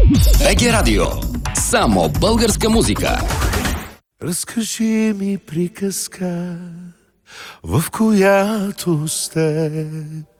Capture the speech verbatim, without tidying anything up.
БГ Радио. Само българска музика. Разкажи ми приказка, в която сте